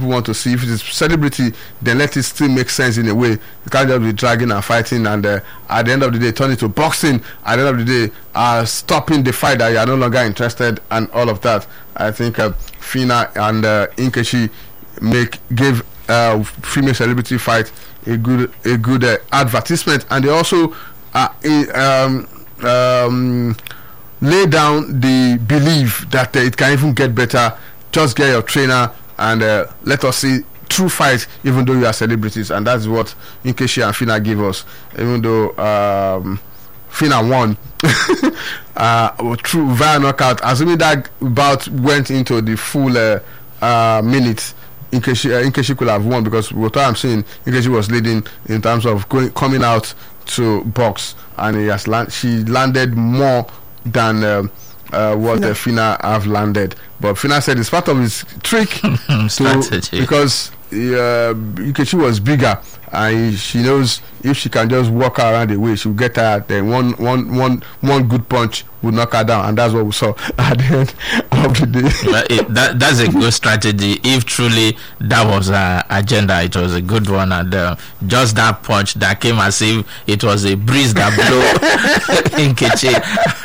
people want to see. If it's celebrity, then let it still make sense in a way. You can't just be dragging and fighting, and at the end of the day turn it to boxing. At the end of the day, stopping the fight that you are no longer interested, and all of that. I think Fina and Nkechi gave female celebrity fight a good advertisement, and they also lay down the belief that it can even get better. Just get your trainer and let us see true fight, even though you are celebrities, and that's what Nkechi and Fina give us. Even though Fina won through via knockout, assuming that bout went into the full minutes, Nkechi could have won, because what I'm saying, Nkechi was leading in terms of coming out to box, and she landed more than what Fina have landed. But Fina said it's part of his trick because Nkechi was bigger, and she knows if she can just walk her around the way, she'll get tired. Then one good punch would knock her down, and that's what we saw at the end of the day. That's a good strategy. If truly that was her agenda, it was a good one, and just that punch that came as if it was a breeze that blew Nkechi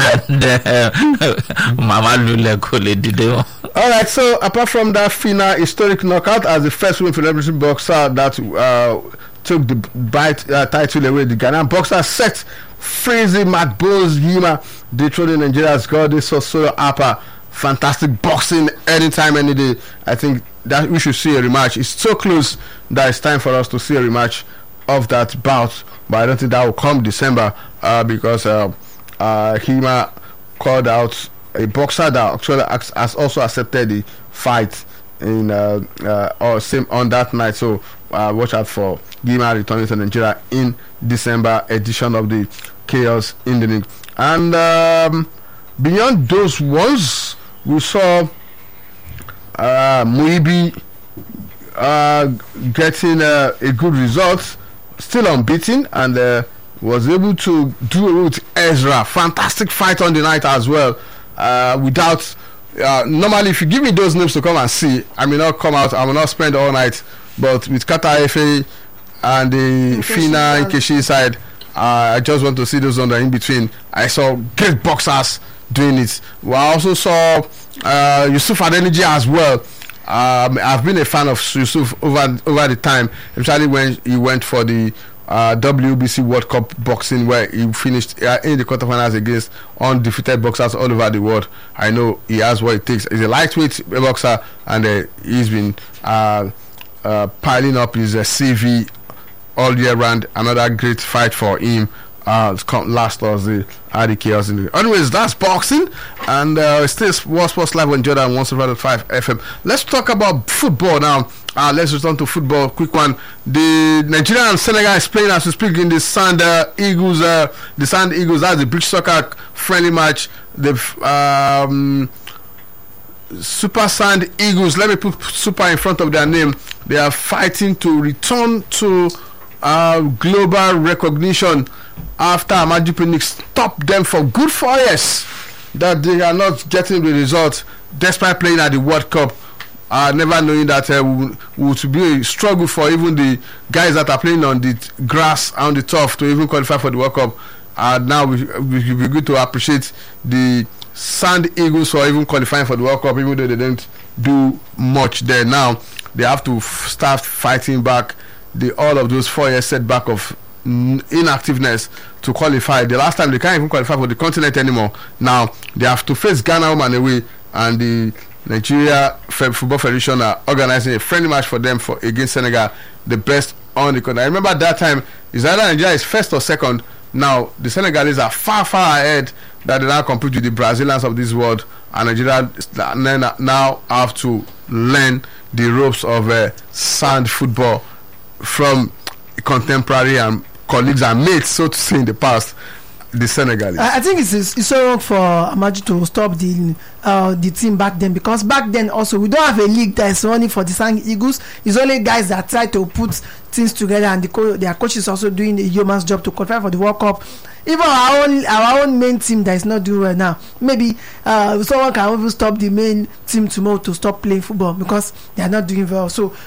and Mama Lule Kole did it. All right, so apart from that Fina historic knockout as the first women celebrity boxer that took the title away, the Ghanaian boxer set Freezy McBones Yima dethroning Nigeria's goddess Sosoro Apa. Fantastic boxing anytime, any day. I think that we should see a rematch. It's so close that it's time for us to see a rematch of that bout, but I don't think that will come December because Hima called out a boxer that actually has also accepted the fight in or same on that night. So watch out for Hima returning to Nigeria in December edition of the Chaos in the Ring. And beyond those ones, we saw Muibi getting a good result, still unbeaten, and was able to do it with Ezra. Fantastic fight on the night as well. Without normally, if you give me those names to come and see, I may not come out, I will not spend all night. But with Kata Efe and the Fina Nkechi side, I just want to see those on the in between. I saw great boxers doing it. We also saw Yusuf Adeniji as well. I've been a fan of Yusuf over the time, especially when he went for the WBC World Cup boxing, where he finished in the quarterfinals against undefeated boxers all over the world. I know he has what it takes. He's a lightweight boxer, and he's been piling up his CV all year round. Another great fight for him last Thursday at the Chaos. Anyways, that's boxing, and still World Sports Live on Jordan 105 FM. Let's talk about football now. Let's return to football. Quick one. The Nigeria and Senegal is playing as we speak in the Sand Eagles. The Sand Eagles, that's the British soccer friendly match. The Super Sand Eagles, let me put super in front of their name. They are fighting to return to global recognition after Amaju Pinnick stopped them for good 4 years. That they are not getting the result despite playing at the World Cup. Never knowing that would be a struggle for even the guys that are playing on the grass, on the turf, to even qualify for the World Cup. Now we be good to appreciate the Sand Eagles for even qualifying for the World Cup, even though they didn't do much there. Now they have to start fighting back all of those 4 years setback of inactiveness to qualify. The last time they can't even qualify for the continent anymore. Now they have to face Ghana home and away, and the Nigeria Football Federation are organizing a friendly match for them against Senegal, the best on the continent. I remember that time is either Nigeria is first or second. Now the Senegalese are far ahead, that they now compete with the Brazilians of this world, and Nigeria now have to learn the ropes of sand football from contemporary and colleagues and mates, so to say, in the past, the Senegalese. I think it's so wrong for Amaju to stop the team back then, because back then also we don't have a league that is running for the Sand Eagles. It's only guys that try to put things together, and their coach is also doing a yeoman's job to qualify for the World Cup. Even our own main team that is not doing well now, maybe someone can even stop the main team tomorrow to stop playing football because they are not doing well. So